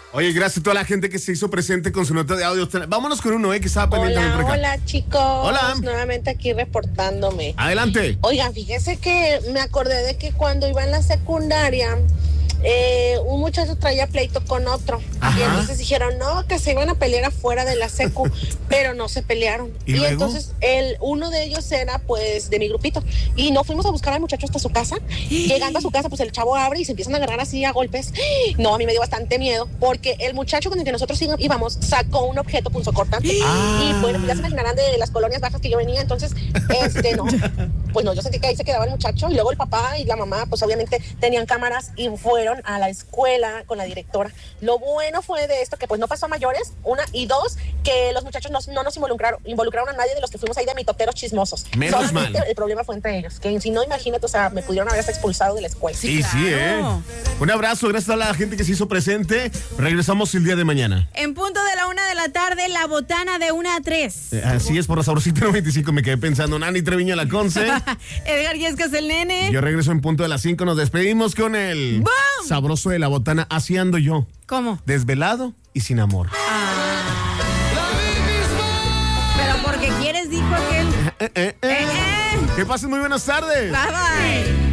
Oye, gracias a toda la gente que se hizo presente con su nota de audio. Vámonos con uno, que estaba pendiente por acá. Hola, chicos. Hola. Nuevamente aquí reportándome. Adelante. Oigan, fíjese que me acordé de que cuando iba en la secundaria, un muchacho traía pleito con otro. Ajá. Y entonces dijeron, no, que se iban a pelear afuera de la secu, pero no se pelearon. ¿Y luego? Entonces uno de ellos era pues de mi grupito. Y nos fuimos a buscar al muchacho hasta su casa. Llegando a su casa, pues el chavo abre y se empiezan a agarrar así a golpes. No, a mí me dio bastante miedo, porque el muchacho con el que nosotros íbamos sacó un objeto punzocortante. Y bueno, ya se imaginarán de las colonias bajas que yo venía. Entonces, no, pues no, yo sentí que ahí se quedaba el muchacho. Y luego el papá y la mamá, pues obviamente tenían cámaras y fueron a la escuela con la directora. Lo bueno fue de esto que pues no pasó a mayores, una, y dos, que los muchachos no nos involucraron a nadie de los que fuimos ahí de mitoteros chismosos. Menos solamente mal. El problema fue entre ellos, que si no, imagínate, o sea, me pudieron haber expulsado de la escuela. Sí, claro. Un abrazo, gracias a la gente que se hizo presente. Regresamos el día de mañana. En punto de la 1 de la tarde, la botana de 1 a 3. Así es, por la Sabrosita 95 me quedé pensando. Nani Treviño la Conce. Edgar Yescas, el nene. Yo regreso en punto de las 5. Nos despedimos con el ¡Bum! sabroso de la botana. Así ando yo. ¿Cómo? Desvelado y sin amor. Pero porque quieres, dijo aquel. Que pasen muy buenas tardes. Bye bye.